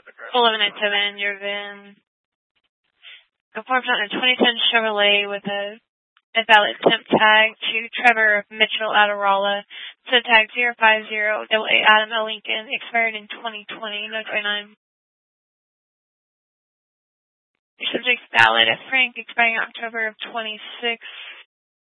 1197, your VIN. Conforms on a 2010 Chevrolet with a valid temp tag to Trevor Mitchell Adderalla. So tag 05088 Adam L. Lincoln, expired in 2020, no 29. Your subject's valid at Frank, expiring October of 26.